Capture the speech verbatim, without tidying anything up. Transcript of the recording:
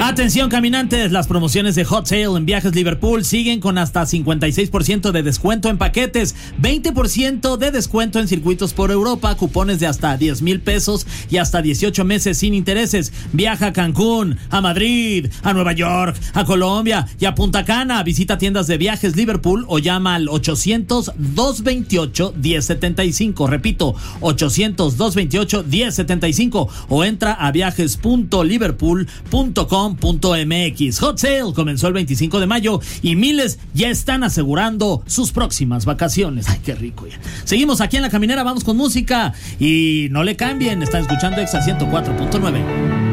Atención caminantes, las promociones de Hot Sale en Viajes Liverpool siguen con hasta cincuenta y seis por ciento de descuento en paquetes, veinte por ciento de descuento en circuitos por Europa, cupones de hasta diez mil pesos y hasta dieciocho meses sin intereses. Viaja a Cancún, a Madrid, a Nueva York, a Colombia y a Punta Cana. Visita tiendas de Viajes Liverpool o llama al ochocientos, dos veintiocho, diez setenta y cinco. Repito, ochocientos, dos veintiocho, diez setenta y cinco o entra a viajes punto liverpool punto com punto m x. Hot Sale comenzó el veinticinco de mayo y miles ya están asegurando sus próximas vacaciones. Ay, qué rico ya. Seguimos aquí en La Caminera, vamos con música y no le cambien, están escuchando Exa ciento cuatro punto nueve.